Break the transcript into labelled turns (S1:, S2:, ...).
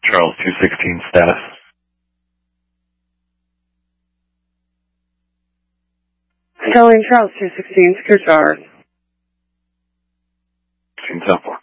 S1: Charles 216 status.
S2: Charlie Charles 216, secure charge.
S1: 16 South